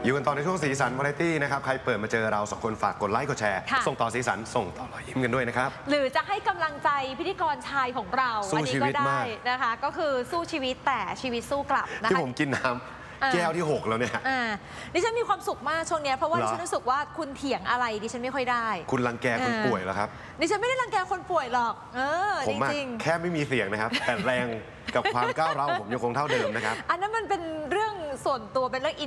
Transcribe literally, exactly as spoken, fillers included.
อยู่กันต่อในช่วงสีสันวาไรตี้นะครับใครเปิดมาเจอเราสองคนฝากกดไลค์กดแชร์ส่งต่อสีสันส่งต่อรอยยิ้มกันด้วยนะครับหรือจะให้กำลังใจพิธีกรชายของเราอันนี้ก็ได้นะคะก็คือสู้ชีวิตแต่ชีวิตสู้กลับนะคะที่ผมกินน้ำแก้วที่หกแล้วเนี่ยดิฉันมีความสุขมากช่วงนี้เพราะว่าดิฉันรู้สึกว่าคุณเถียงอะไรดิฉันไม่ค่อยได้คุณรังแกคนป่วยเหรอครับดิฉันไม่ได้รังแกคนป่วยหรอกเออผมแค่ไม่มีเสียงนะครับแต่แรงกับความก้าวร้าวผมยังคงเท่าเดิมนะครับอันนั้นมันเป็นเรื่องส่วนตัวเป็นเรื่อง